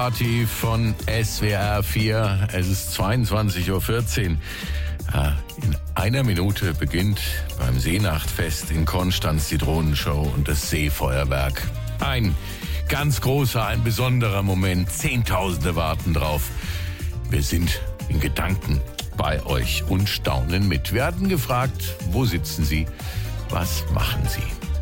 Party von SWR 4. Es ist 22.14 Uhr. In einer Minute beginnt beim Seenachtfest in Konstanz die Drohnenshow und das Seefeuerwerk. Ein ganz großer, ein besonderer Moment. Zehntausende warten drauf. Wir sind in Gedanken bei euch und staunen mit. Wir hatten gefragt, wo sitzen Sie? Was machen Sie?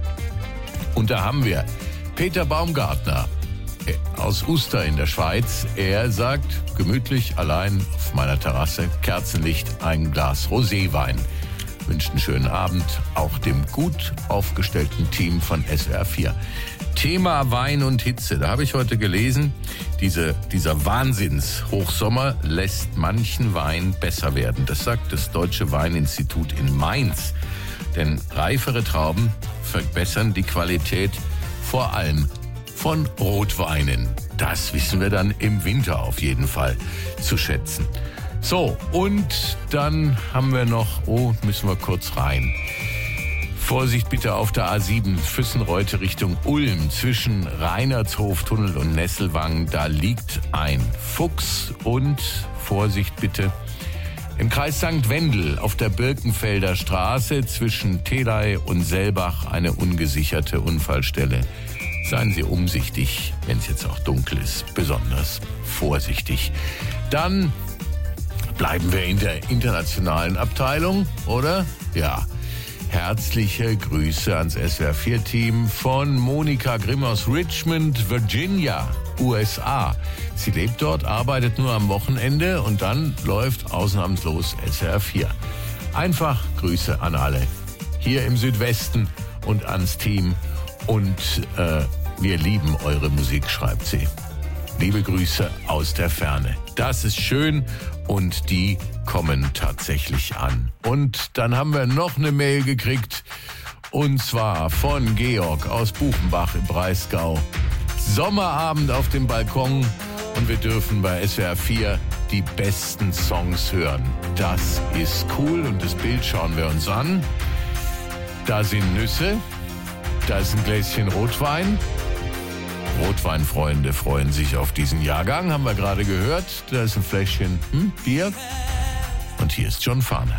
Und da haben wir Peter Baumgartner aus Uster in der Schweiz. Er sagt, gemütlich, allein auf meiner Terrasse, Kerzenlicht, ein Glas Roséwein. Wünscht einen schönen Abend, auch dem gut aufgestellten Team von SWR 4. Thema Wein und Hitze, da habe ich heute gelesen, dieser Wahnsinns-Hochsommer lässt manchen Wein besser werden. Das sagt das Deutsche Weininstitut in Mainz. Denn reifere Trauben verbessern die Qualität vor allem von Rotweinen. Das wissen wir dann im Winter auf jeden Fall zu schätzen. So, und dann haben wir noch, müssen wir kurz rein. Vorsicht bitte auf der A7 Füssenreute Richtung Ulm zwischen Reinhardshof-Tunnel und Nesselwangen. Da liegt ein Fuchs und Vorsicht bitte im Kreis St. Wendel auf der Birkenfelder Straße zwischen Telei und Selbach eine ungesicherte Unfallstelle. Seien Sie umsichtig, wenn es jetzt auch dunkel ist, besonders vorsichtig. Dann bleiben wir in der internationalen Abteilung, oder? Ja. Herzliche Grüße ans SWR4-Team von Monika Grimm aus Richmond, Virginia, USA. Sie lebt dort, arbeitet nur am Wochenende und dann läuft ausnahmslos SWR4. Einfach Grüße an alle hier im Südwesten und ans Team. Und wir lieben eure Musik, schreibt sie. Liebe Grüße aus der Ferne. Das ist schön und die kommen tatsächlich an. Und dann haben wir noch eine Mail gekriegt und zwar von Georg aus Buchenbach im Breisgau. Sommerabend auf dem Balkon und wir dürfen bei SWR 4 die besten Songs hören. Das ist cool und das Bild schauen wir uns an. Da sind Nüsse, da ist ein Gläschen Rotwein. Rotweinfreunde freuen sich auf diesen Jahrgang, haben wir gerade gehört. Da ist ein Fläschchen Bier. Und hier ist John Farnham.